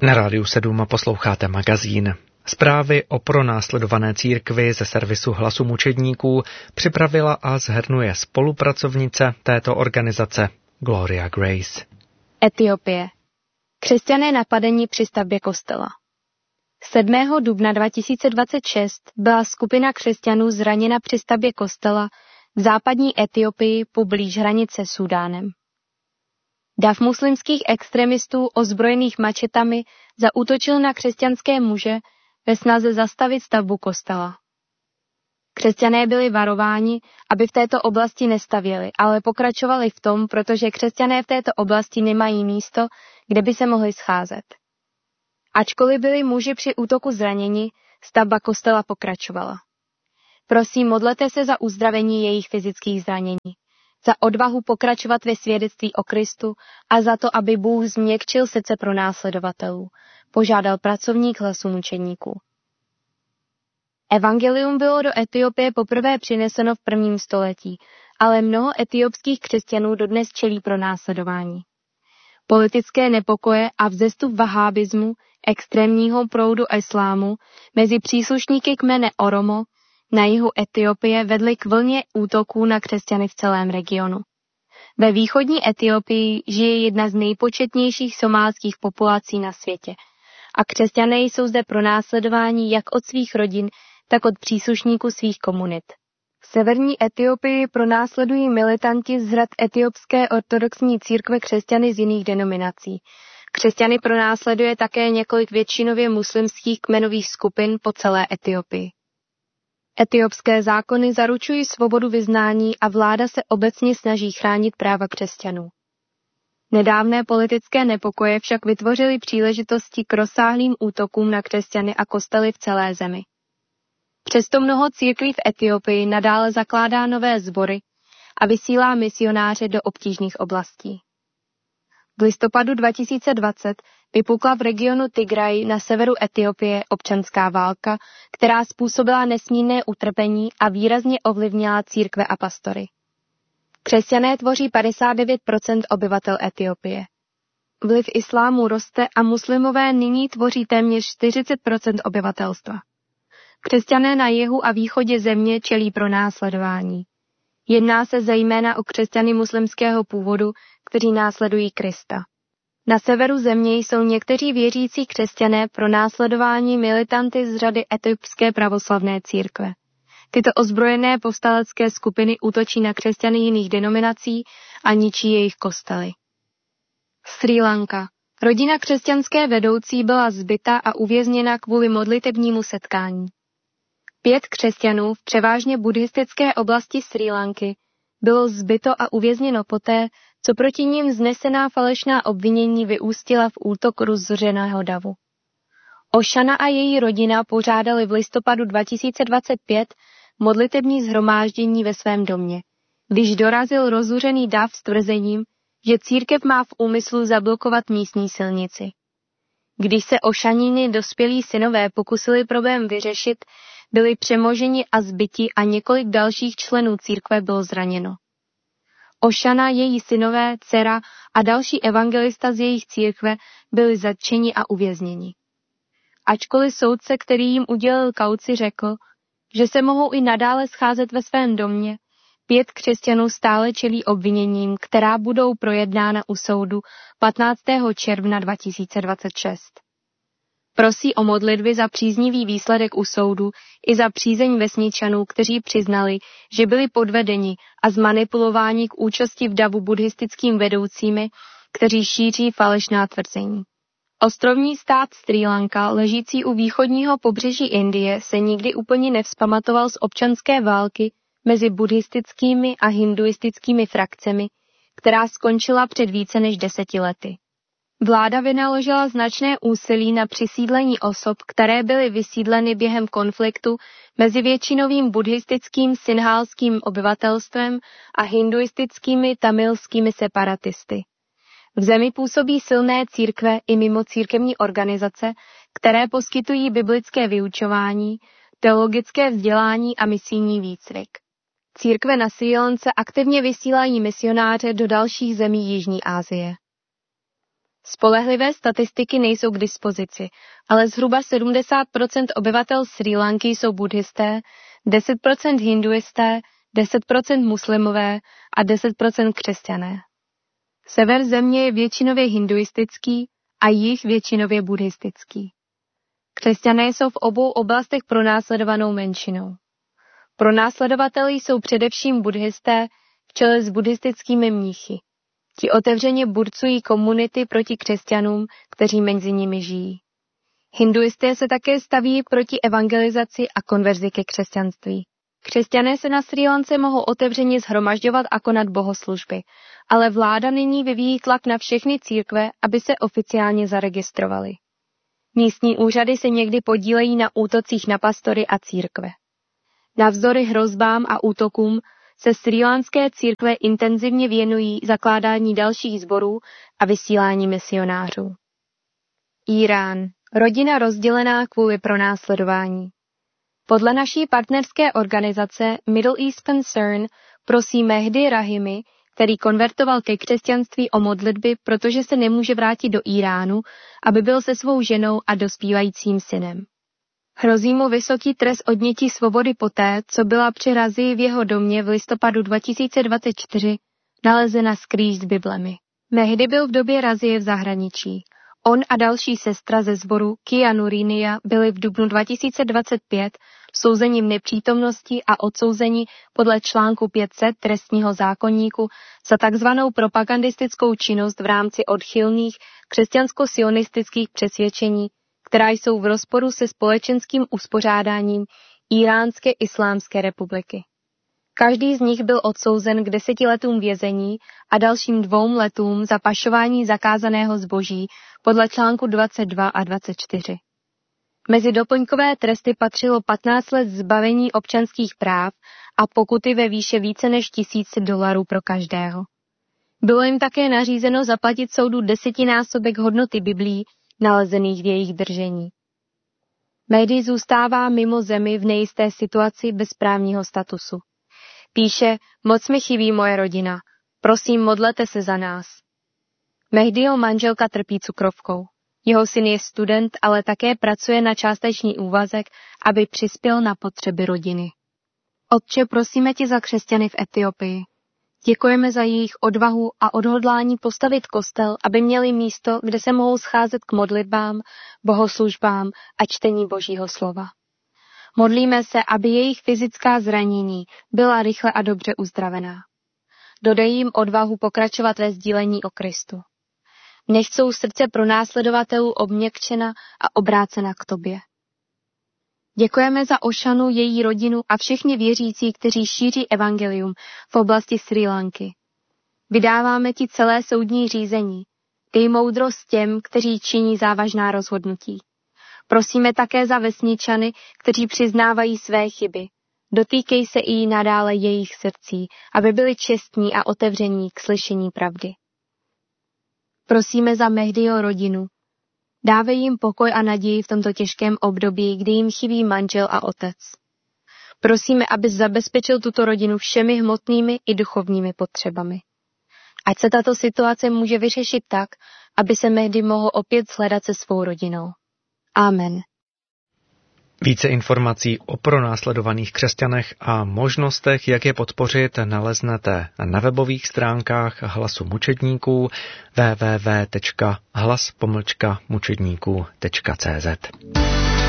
Na Rádiu 7 posloucháte magazín. Zprávy o pronásledované církvi ze servisu Hlasu mučedníků připravila a shrnuje spolupracovnice této organizace Gloria Grace. Etiopie. Křesťané napadení při stavbě kostela. 7. dubna 2026 byla skupina křesťanů zraněna při stavbě kostela v západní Etiopii poblíž hranice s Súdánem. Dav muslimských extremistů ozbrojených mačetami zaútočil na křesťanské muže ve snaze zastavit stavbu kostela. Křesťané byli varováni, aby v této oblasti nestavěli, ale pokračovali v tom, protože křesťané v této oblasti nemají místo, kde by se mohli scházet. Ačkoliv byli muži při útoku zraněni, stavba kostela pokračovala. Prosím, modlete se za uzdravení jejich fyzických zranění, za odvahu pokračovat ve svědectví o Kristu a za to, aby Bůh změkčil srdce pronásledovatelů, požádal pracovník Hlasu mučedníků. Evangelium bylo do Etiopie poprvé přineseno v 1. století, ale mnoho etiopských křesťanů dodnes čelí pronásledování. Politické nepokoje a vzestup vahábismu, extrémního proudu islámu, mezi příslušníky kmene Oromo na jihu Etiopie vedly k vlně útoků na křesťany v celém regionu. Ve východní Etiopii žije jedna z nejpočetnějších somálských populací na světě a křesťané jsou zde pronásledováni jak od svých rodin, tak od příslušníků svých komunit. V severní Etiopii pronásledují militanti z řad etiopské ortodoxní církve křesťany z jiných denominací. Křesťany pronásleduje také několik většinově muslimských kmenových skupin po celé Etiopii. Etiopské zákony zaručují svobodu vyznání a vláda se obecně snaží chránit práva křesťanů. Nedávné politické nepokoje však vytvořily příležitosti k rozsáhlým útokům na křesťany a kostely v celé zemi. Přesto mnoho církví v Etiopii nadále zakládá nové sbory a vysílá misionáře do obtížných oblastí. V listopadu 2020 vypukla v regionu Tigraj na severu Etiopie občanská válka, která způsobila nesmírné utrpení a výrazně ovlivnila církve a pastory. Křesťané tvoří 59% obyvatel Etiopie. Vliv islámu roste a muslimové nyní tvoří téměř 40% obyvatelstva. Křesťané na jihu a východě země čelí pronásledování. Jedná se zejména o křesťany muslimského původu, kteří následují Krista. Na severu země jsou někteří věřící křesťané pronásledováni militanty z řady etiopské pravoslavné církve. Tyto ozbrojené povstalecké skupiny útočí na křesťany jiných denominací a ničí jejich kostely. Srí Lanka. Rodina křesťanské vedoucí byla zbita a uvězněna kvůli modlitebnímu setkání. 5 křesťanů v převážně buddhistické oblasti Srí Lanky bylo zbito a uvězněno poté, co proti nim vznesená falešná obvinění vyústila v útok rozzuřeného davu. Oshana a její rodina pořádali v listopadu 2025 modlitební shromáždění ve svém domě, když dorazil rozzuřený dav s tvrzením, že církev má v úmyslu zablokovat místní silnici. Když se Oshaniny dospělí synové pokusili problém vyřešit, byli přemoženi a zbyti a několik dalších členů církve bylo zraněno. Oshana, její synové, dcera a další evangelista z jejich církve byli zatčeni a uvězněni. Ačkoliv soudce, který jim udělil kauci, řekl, že se mohou i nadále scházet ve svém domě, 5 křesťanů stále čelí obviněním, která budou projednána u soudu 15. června 2026. Prosí o modlitby za příznivý výsledek u soudu i za přízeň vesničanů, kteří přiznali, že byli podvedeni a zmanipulováni k účasti v davu buddhistickými vedoucími, kteří šíří falešná tvrzení. Ostrovní stát Srí Lanka, ležící u východního pobřeží Indie, se nikdy úplně nevzpamatoval z občanské války mezi buddhistickými a hinduistickými frakcemi, která skončila před více než 10 lety. Vláda vynaložila značné úsilí na přisídlení osob, které byly vysídleny během konfliktu mezi většinovým buddhistickým sinhálským obyvatelstvem a hinduistickými tamilskými separatisty. V zemi působí silné církve i mimocírkevní organizace, které poskytují biblické vyučování, teologické vzdělání a misijní výcvik. Církve na Srí Lance aktivně vysílají misionáře do dalších zemí Jižní Asie. Spolehlivé statistiky nejsou k dispozici, ale zhruba 70% obyvatel Srí Lanky jsou buddhisté, 10% hinduisté, 10% muslimové a 10% křesťané. Sever země je většinově hinduistický a jih většinově buddhistický. Křesťané jsou v obou oblastech pronásledovanou menšinou. Pronásledovateli jsou především buddhisté v čele s buddhistickými mnichy. Ti otevřeně burcují komunity proti křesťanům, kteří mezi nimi žijí. Hinduisté se také staví proti evangelizaci a konverzi ke křesťanství. Křesťané se na Srí Lance mohou otevřeně shromažďovat a konat bohoslužby, ale vláda nyní vyvíjí tlak na všechny církve, aby se oficiálně zaregistrovaly. Místní úřady se někdy podílejí na útocích na pastory a církve. Navzdory hrozbám a útokům se srílanské církve intenzivně věnují zakládání dalších sborů a vysílání misionářů. Írán. Rodina rozdělená kvůli pronásledování. Podle naší partnerské organizace Middle East Concern prosí Mehdi Rahimi, který konvertoval ke křesťanství, o modlitby, protože se nemůže vrátit do Iránu, aby byl se svou ženou a dospívajícím synem. Hrozí mu vysoký trest odnětí svobody poté, co byla při razii v jeho domě v listopadu 2024 nalezena skrýž s biblemi. Mehdi byl v době razie v zahraničí. On a další sestra ze sboru Kia Nurinia byli v dubnu 2025 souzeni v nepřítomnosti a odsouzeni podle článku 500 trestního zákoníku za takzvanou propagandistickou činnost v rámci odchylných křesťansko-sionistických přesvědčení, která jsou v rozporu se společenským uspořádáním Íránské islámské republiky. Každý z nich byl odsouzen k 10 letům vězení a dalším 2 letům za pašování zakázaného zboží podle článku 22 a 24. Mezi doplňkové tresty patřilo 15 let zbavení občanských práv a pokuty ve výše více než $1000 pro každého. Bylo jim také nařízeno zaplatit soudu 10násobek hodnoty biblí nalezených v jejich držení. Mehdi zůstává mimo zemi v nejisté situaci bez právního statusu. Píše, moc mi chybí moje rodina, prosím modlete se za nás. Mehdiho manželka trpí cukrovkou. Jeho syn je student, ale také pracuje na částečný úvazek, aby přispěl na potřeby rodiny. Otče, prosíme tě za křesťany v Etiopii. Děkujeme za jejich odvahu a odhodlání postavit kostel, aby měli místo, kde se mohou scházet k modlitbám, bohoslužbám a čtení Božího slova. Modlíme se, aby jejich fyzická zranění byla rychle a dobře uzdravená. Dodej jim odvahu pokračovat ve sdílení o Kristu. Nech jsou srdce pronásledovatelů obměkčena a obrácena k tobě. Děkujeme za Ošanu, její rodinu a všechny věřící, kteří šíří evangelium v oblasti Srí Lanky. Vydáváme ti celé soudní řízení. Dej moudrost těm, kteří činí závažná rozhodnutí. Prosíme také za vesničany, kteří přiznávají své chyby. Dotýkej se i nadále jejich srdcí, aby byli čestní a otevření k slyšení pravdy. Prosíme za Mehdiho rodinu. Dávej jim pokoj a naději v tomto těžkém období, kdy jim chybí manžel a otec. Prosíme, abys zabezpečil tuto rodinu všemi hmotnými i duchovními potřebami. Ať se tato situace může vyřešit tak, aby se Mehdi mohl opět shledat se svou rodinou. Amen. Více informací o pronásledovaných křesťanech a možnostech, jak je podpořit, naleznete na webových stránkách Hlasu mučedníků www.hlas-mučedníků.cz.